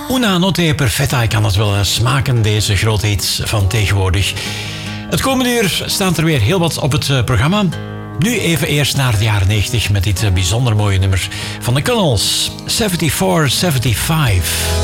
Una notte perfetta, ik kan het wel smaken, deze grote hits van tegenwoordig. Het komende uur staat er weer heel wat op het programma. Nu even eerst naar de jaren 90 met dit bijzonder mooie nummer van de Connells, 74-75.